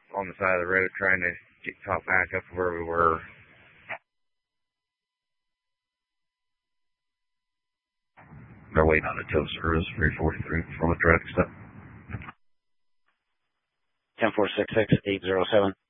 on the side of the road trying to get caught back up where we were. They're waiting on the tow service, 343 from the traffic stop. 10466-807.